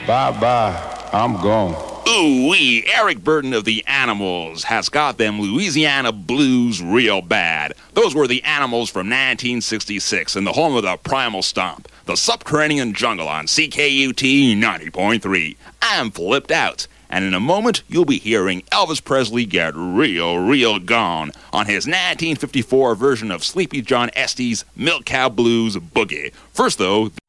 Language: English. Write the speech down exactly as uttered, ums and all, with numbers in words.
Bye-bye. I'm gone. Ooh-wee, Eric Burden of the Animals has got them Louisiana blues real bad. Those were the Animals from nineteen sixty-six in the home of the Primal Stomp, the Subterranean Jungle on C K U T ninety point three. I'm flipped out, and in a moment you'll be hearing Elvis Presley get real, real gone on his nineteen fifty-four version of Sleepy John Estes' Milk Cow Blues Boogie. First, though,